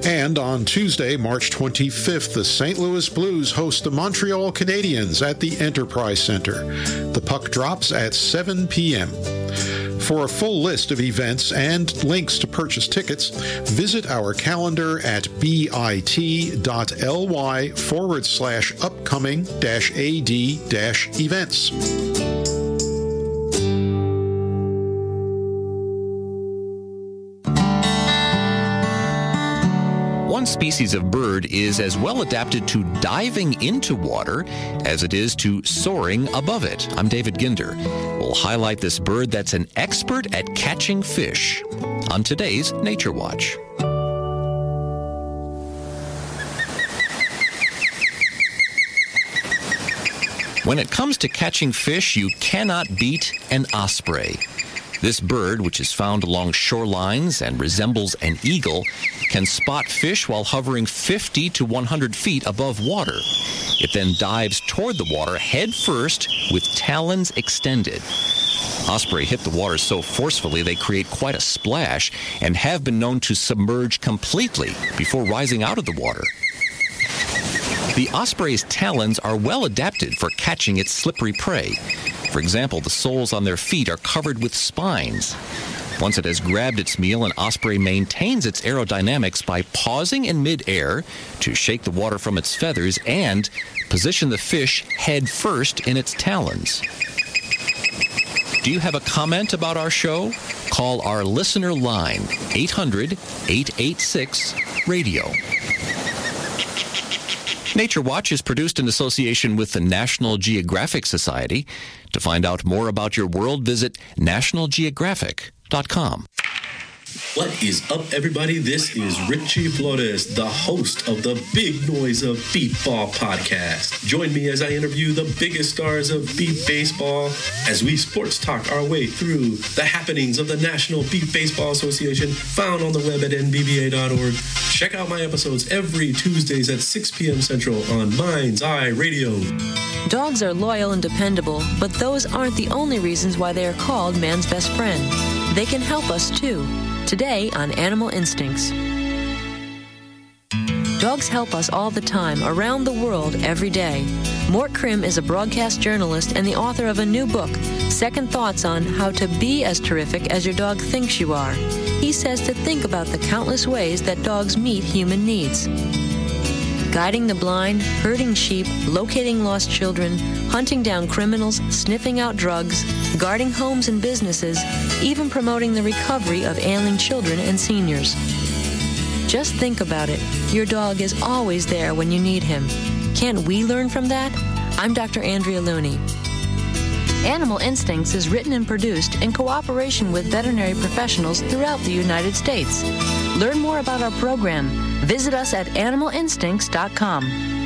And on Tuesday, March 25th, the St. Louis Blues host the Montreal Canadiens at the Enterprise Center. The puck drops at 7 p.m. For a full list of events and links to purchase tickets, visit our calendar at bit.ly/upcoming-ad-events. One species of bird is as well adapted to diving into water as it is to soaring above it. I'm David Ginder. We'll highlight this bird that's an expert at catching fish on today's Nature Watch. When it comes to catching fish, you cannot beat an osprey. This bird, which is found along shorelines and resembles an eagle, can spot fish while hovering 50 to 100 feet above water. It then dives toward the water head first with talons extended. Osprey hit the water so forcefully they create quite a splash and have been known to submerge completely before rising out of the water. The osprey's talons are well adapted for catching its slippery prey. For example, the soles on their feet are covered with spines. Once it has grabbed its meal, an osprey maintains its aerodynamics by pausing in midair to shake the water from its feathers and position the fish head first in its talons. Do you have a comment about our show? Call our listener line, 800-886-RADIO. Nature Watch is produced in association with the National Geographic Society. To find out more about your world, visit nationalgeographic.com. What is up, everybody? This is Richie Flores, the host of the Big Noise of Beep Ball podcast. Join me as I interview the biggest stars of beep baseball as we sports talk our way through the happenings of the National Beep Baseball Association, found on the web at nbba.org. Check out my episodes every Tuesdays at 6 p.m. Central on Mind's Eye Radio. Dogs are loyal and dependable, but those aren't the only reasons why they are called man's best friend. They can help us, too. Today on Animal Instincts. Dogs help us all the time, around the world, every day. Mort Krim is a broadcast journalist and the author of a new book, Second Thoughts on How to Be as Terrific as Your Dog Thinks You Are. He says to think about the countless ways that dogs meet human needs. Guiding the blind, herding sheep, locating lost children, hunting down criminals, sniffing out drugs, guarding homes and businesses, even promoting the recovery of ailing children and seniors. Just think about it. Your dog is always there when you need him. Can't we learn from that? I'm Dr. Andrea Looney. Animal Instincts is written and produced in cooperation with veterinary professionals throughout the United States. Learn more about our program. Visit us at animalinstincts.com.